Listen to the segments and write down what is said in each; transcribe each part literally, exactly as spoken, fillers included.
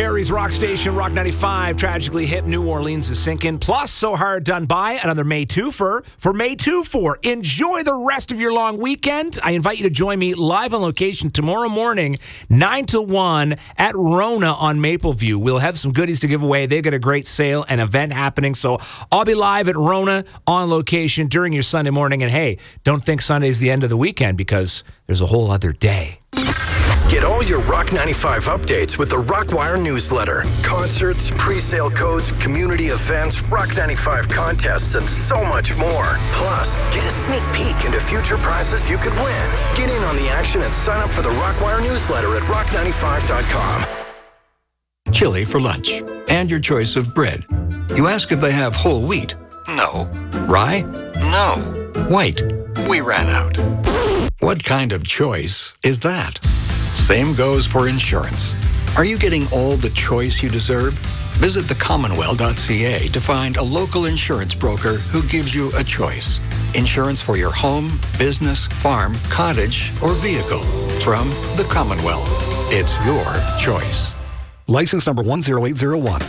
Barrie's rock station, Rock ninety-five, tragically hip New Orleans is sinking. Plus, So Hard Done By, another May twofer for May twenty-fourth. Enjoy the rest of your long weekend. I invite you to join me live on location tomorrow morning, nine to one at Rona on Mapleview. We'll have some goodies to give away. They've got a great sale and event happening. So I'll be live at Rona on location during your Sunday morning. And hey, don't think Sunday's the end of the weekend because there's a whole other day. Get all your Rock ninety-five updates with the Rockwire newsletter. Concerts, pre-sale codes, community events, Rock ninety-five contests, and so much more. Plus, get a sneak peek into future prizes you could win. Get in on the action and sign up for the Rockwire newsletter at rock ninety-five dot com. Chili for lunch, and your choice of bread. You ask if they have whole wheat. No. Rye? No. White? We ran out. What kind of choice is that? Same goes for insurance. Are you getting all the choice you deserve? Visit the commonwealth dot c a to find a local insurance broker who gives you a choice. Insurance for your home, business, farm, cottage, or vehicle. From the Commonwealth. It's your choice. License number one zero eight zero one.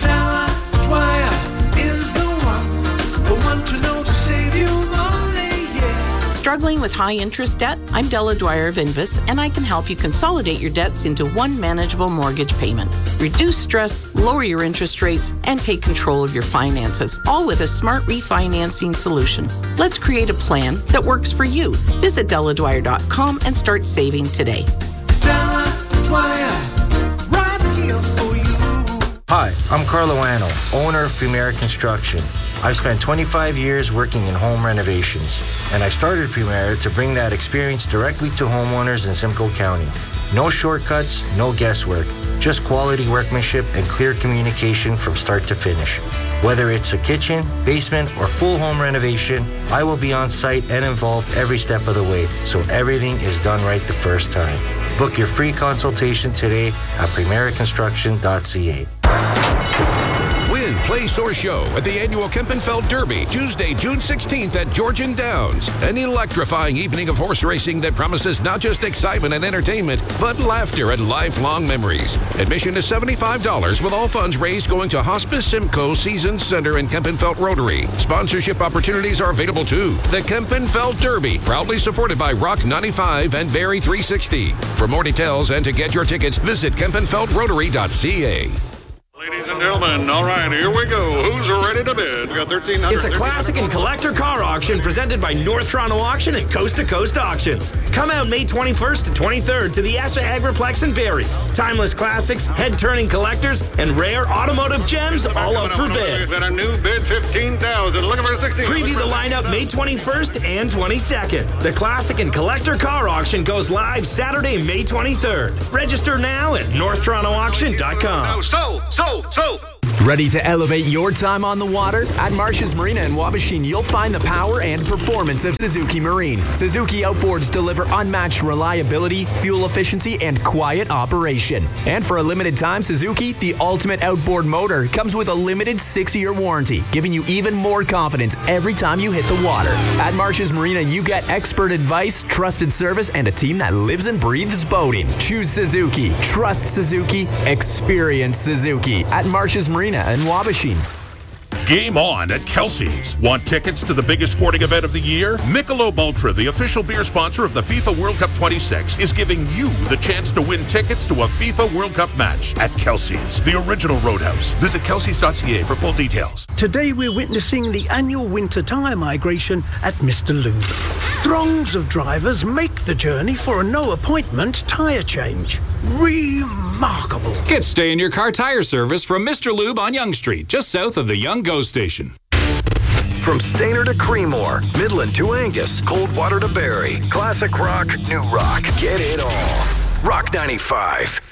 Dwyer is the one, the one to know to save you money, yeah. Struggling with high-interest debt? I'm Della Dwyer of Invis, and I can help you consolidate your debts into one manageable mortgage payment. Reduce stress, lower your interest rates, and take control of your finances, all with a smart refinancing solution. Let's create a plan that works for you. Visit della dwyer dot com and start saving today. Della Dwyer, right here for you. Hi, I'm Carlo Anno, owner of Premier Construction. I've spent twenty-five years working in home renovations, and I started Premier to bring that experience directly to homeowners in Simcoe County. No shortcuts, no guesswork, just quality workmanship and clear communication from start to finish. Whether it's a kitchen, basement, or full home renovation, I will be on site and involved every step of the way, so everything is done right the first time. Book your free consultation today at premier construction dot c a. Win, place, or show at the annual Kempenfeld Derby, Tuesday, June sixteenth at Georgian Downs. An electrifying evening of horse racing that promises not just excitement and entertainment, but laughter and lifelong memories. Admission is seventy-five dollars with all funds raised going to Hospice Simcoe Season Center and Kempenfeld Rotary. Sponsorship opportunities are available too. The Kempenfeld Derby, proudly supported by Rock ninety-five and Barrie three sixty. For more details and to get your tickets, visit kempenfeld rotary dot c a. Ladies and gentlemen, all right, here we go. Who's ready to bid? We got thirteen hundred. It's a classic and collector car auction presented by North Toronto Auction and Coast to Coast Auctions. Come out May twenty-first to twenty-third to the Esha Agriplex in Barrie. Timeless classics, head-turning collectors, and rare automotive gems all up for bid. We've got a new bid, fifteen thousand. Looking for sixteen. Preview the lineup May twenty-first and twenty-second. The classic and collector car auction goes live Saturday, May twenty-third. Register now at north toronto auction dot com. So, so, so. Ready to elevate your time on the water? At Marsh's Marina in Wabashin, you'll find the power and performance of Suzuki Marine. Suzuki outboards deliver unmatched reliability, fuel efficiency, and quiet operation. And for a limited time, Suzuki, the ultimate outboard motor, comes with a limited six-year warranty, giving you even more confidence every time you hit the water. At Marsh's Marina, you get expert advice, trusted service, and a team that lives and breathes boating. Choose Suzuki. Trust Suzuki. Experience Suzuki. At Marsh's Marina in Wabashin. Game on at Kelsey's. Want tickets to the biggest sporting event of the year? Michelob Ultra, the official beer sponsor of the FIFA World Cup twenty-six, is giving you the chance to win tickets to a FIFA World Cup match at Kelsey's, the original Roadhouse. Visit kelseys dot c a for full details. Today we're witnessing the annual winter tyre migration at Mister Lube. Throngs of drivers make the journey for a no-appointment tyre change. Remarkable. Get stay-in-your-car tire service from Mister Lube on Yonge Street, just south of the Yonge GO Station. From Stayner to Creemore, Midland to Angus, Coldwater to Barrie, classic rock, new rock, get it all. Rock ninety-five.